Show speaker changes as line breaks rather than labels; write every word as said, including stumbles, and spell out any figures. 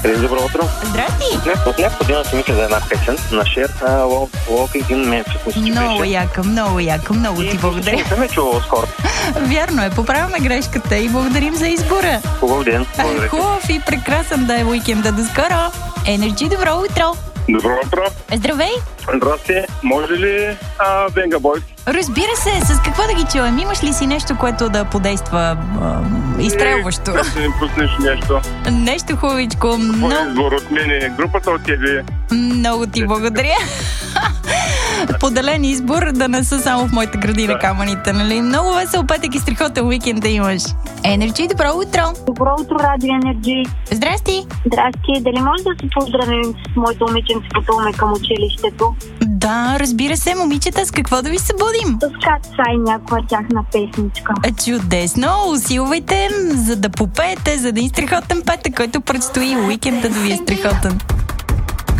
Здравей, добро утро.
Здрасти!
Днес от някакво дена си мисля за една песен на Cher, uh, Walking in Memphis. Мисля,
Много яка, много яка, много ти благодаря.
Не съм я чувал скоро.
Вярно е, поправяме грешката и благодарим за избора.
Хубав ден. Благодаря.
Хубав и прекрасен да е уикенда. До скоро! Energy, добро утро!
Добро утро.
Здравей!
Здрасти. Може ли а, Venga Boys?
Разбира се, с какво да ги чуем? Имаш ли си нещо, което да подейства а, изстрелващо?
Не, ще ни пуснеш нещо.
Нещо хубавичко.
Много...
Много,
избор от мене. Групата от тебе.
много ти благодаря. Поделен избор да не са само в моята градина да. Камъните, нали? Много весел петък и страхотен уикенд да имаш. Енерджи, добро утро!
Добро утро, Радио Енерджи!
Здрасти!
Здрасти! Дали може да се поздравим с моето момиченце, пътуваме към училището?
Да, разбира се, момичета, с какво да ви събудим?
С Кацай, някоя тяхна песничка.
Чудесно! Усилвайте, за да попеете, за да е страхотен петък, който предстои. Уикендът да ви е страхотен.